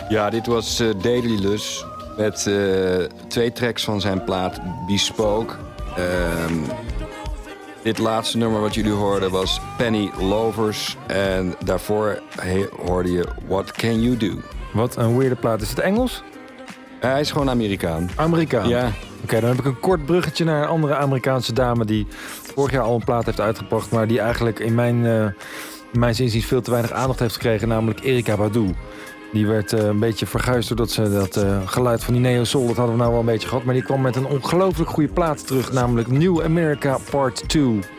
Ja, dit was Daedalus met 2 tracks van zijn plaat Bespoke. Dit laatste nummer wat jullie hoorden was Penny Lovers. En daarvoor hoorde je What Can You Do? Wat een weirde plaat. Is het Engels? Hij is gewoon Amerikaan. Amerikaan? Ja. Oké, dan heb ik een kort bruggetje naar een andere Amerikaanse dame... die vorig jaar al een plaat heeft uitgebracht... maar die eigenlijk in mijn zinziens veel te weinig aandacht heeft gekregen... namelijk Erykah Badu. Die werd een beetje verguisd doordat ze dat geluid van die neo-soul... dat hadden we nou wel een beetje gehad... maar die kwam met een ongelooflijk goede plaat terug... namelijk New America Part 2...